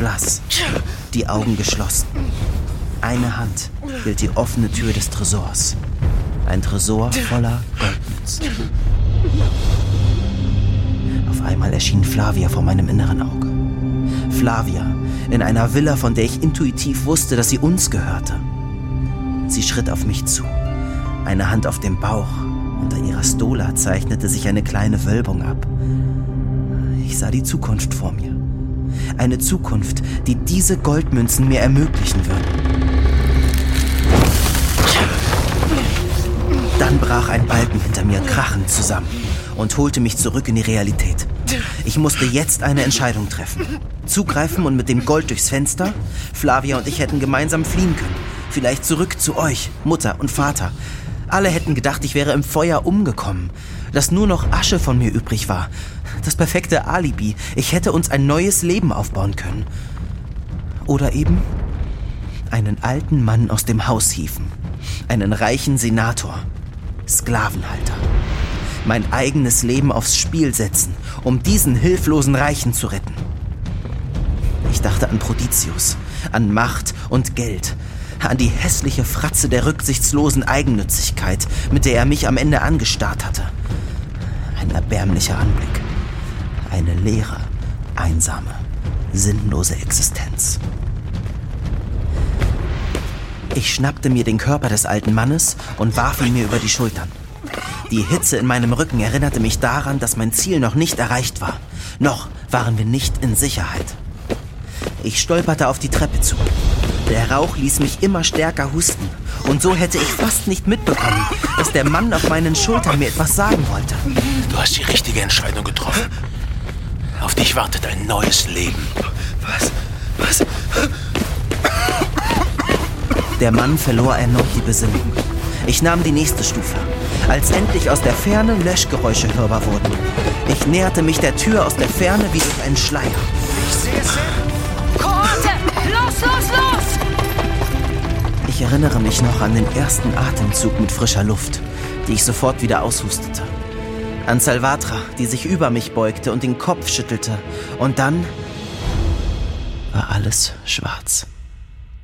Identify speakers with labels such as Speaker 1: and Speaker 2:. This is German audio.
Speaker 1: blass, die Augen geschlossen. Eine Hand hielt die offene Tür des Tresors. Ein Tresor voller Goldmünzen. Auf einmal erschien Flavia vor meinem inneren Auge. Flavia in einer Villa, von der ich intuitiv wusste, dass sie uns gehörte. Sie schritt auf mich zu, eine Hand auf dem Bauch. Unter ihrer Stola zeichnete sich eine kleine Wölbung ab. Ich sah die Zukunft vor mir. Eine Zukunft, die diese Goldmünzen mir ermöglichen würden. Dann brach ein Balken hinter mir krachend zusammen und holte mich zurück in die Realität. Ich musste jetzt eine Entscheidung treffen. Zugreifen und mit dem Gold durchs Fenster? Flavia und ich hätten gemeinsam fliehen können. Vielleicht zurück zu euch, Mutter und Vater. Alle hätten gedacht, ich wäre im Feuer umgekommen. Dass nur noch Asche von mir übrig war. Das perfekte Alibi. Ich hätte uns ein neues Leben aufbauen können. Oder eben einen alten Mann aus dem Haus hieven. Einen reichen Senator. Sklavenhalter. Mein eigenes Leben aufs Spiel setzen, um diesen hilflosen Reichen zu retten. Ich dachte an Protitius, an Macht und Geld, an die hässliche Fratze der rücksichtslosen Eigennützigkeit, mit der er mich am Ende angestarrt hatte. Ein erbärmlicher Anblick. Eine leere, einsame, sinnlose Existenz. Ich schnappte mir den Körper des alten Mannes und warf ihn mir über die Schultern. Die Hitze in meinem Rücken erinnerte mich daran, dass mein Ziel noch nicht erreicht war. Noch waren wir nicht in Sicherheit. Ich stolperte auf die Treppe zu. Der Rauch ließ mich immer stärker husten. Und so hätte ich fast nicht mitbekommen, dass der Mann auf meinen Schultern mir etwas sagen wollte.
Speaker 2: Du hast die richtige Entscheidung getroffen. Auf dich wartet ein neues Leben.
Speaker 3: Was?
Speaker 1: Der Mann verlor erneut die Besinnung. Ich nahm die nächste Stufe, als endlich aus der Ferne Löschgeräusche hörbar wurden. Ich näherte mich der Tür aus der Ferne wie durch einen Schleier.
Speaker 3: Ich sehe es.
Speaker 4: Kohorte! Los!
Speaker 1: Ich erinnere mich noch an den ersten Atemzug mit frischer Luft, die ich sofort wieder aushustete. An Salvatra, die sich über mich beugte und den Kopf schüttelte. Und dann war alles schwarz.